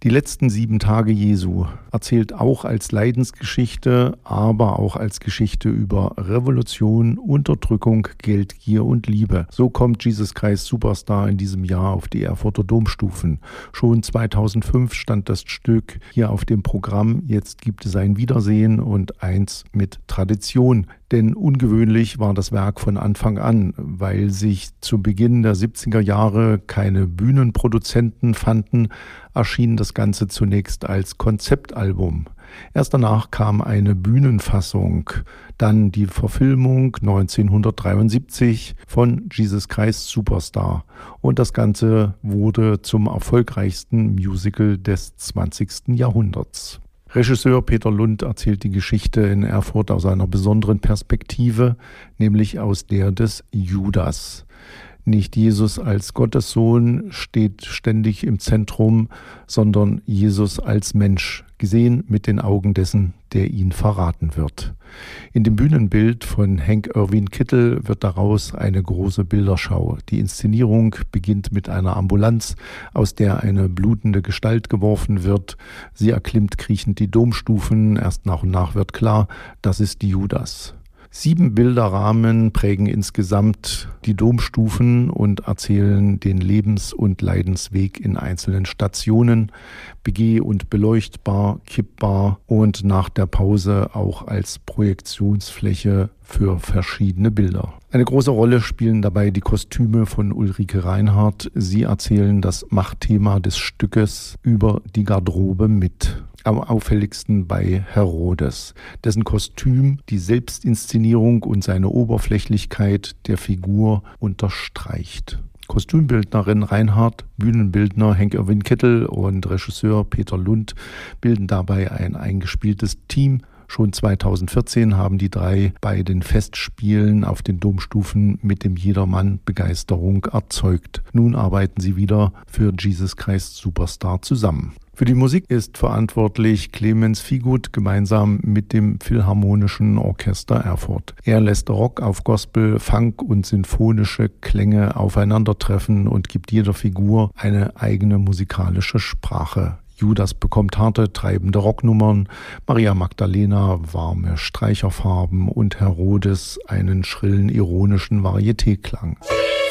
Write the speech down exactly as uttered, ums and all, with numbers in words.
Die letzten sieben Tage Jesu erzählt auch als Leidensgeschichte, aber auch als Geschichte über Revolution, Unterdrückung, Geldgier und Liebe. So kommt Jesus Christ Superstar in diesem Jahr auf die Erfurter Domstufen. Schon zweitausendfünf stand das Stück hier auf dem Programm. Jetzt gibt es ein Wiedersehen und eins mit Tradition. Denn ungewöhnlich war das Werk von Anfang an, weil sich zu Beginn der siebziger Jahre keine Bühnenproduzenten fanden, erschien das Ganze zunächst als Konzeptalbum. Erst danach kam eine Bühnenfassung, dann die Verfilmung neunzehnhundertdreiundsiebzig von Jesus Christ Superstar. Und das Ganze wurde zum erfolgreichsten Musical des zwanzigsten Jahrhunderts. Regisseur Peter Lund erzählt die Geschichte in Erfurt aus einer besonderen Perspektive, nämlich aus der des Judas. Nicht Jesus als Gottessohn steht ständig im Zentrum, sondern Jesus als Mensch, gesehen mit den Augen dessen, der ihn verraten wird. In dem Bühnenbild von Henk Irwin Kittel wird daraus eine große Bilderschau. Die Inszenierung beginnt mit einer Ambulanz, aus der eine blutende Gestalt geworfen wird. Sie erklimmt kriechend die Domstufen. Erst nach und nach wird klar, das ist Judas. Sieben Bilderrahmen prägen insgesamt die Domstufen und erzählen den Lebens- und Leidensweg in einzelnen Stationen, begeh- und beleuchtbar, kippbar und nach der Pause auch als Projektionsfläche für verschiedene Bilder. Eine große Rolle spielen dabei die Kostüme von Ulrike Reinhardt. Sie erzählen das Machtthema des Stückes über die Garderobe mit. Am auffälligsten bei Herodes, dessen Kostüm die Selbstinszenierung und seine Oberflächlichkeit der Figur unterstreicht. Kostümbildnerin Reinhardt, Bühnenbildner Henk Irwin Kittel und Regisseur Peter Lund bilden dabei ein eingespieltes Team. Schon zweitausendvierzehn haben die drei bei den Festspielen auf den Domstufen mit dem Jedermann Begeisterung erzeugt. Nun arbeiten sie wieder für Jesus Christ Superstar zusammen. Für die Musik ist verantwortlich Clemens Fiegut gemeinsam mit dem Philharmonischen Orchester Erfurt. Er lässt Rock auf Gospel, Funk und sinfonische Klänge aufeinandertreffen und gibt jeder Figur eine eigene musikalische Sprache. Judas bekommt harte, treibende Rocknummern, Maria Magdalena warme Streicherfarben und Herodes einen schrillen, ironischen Varietéklang.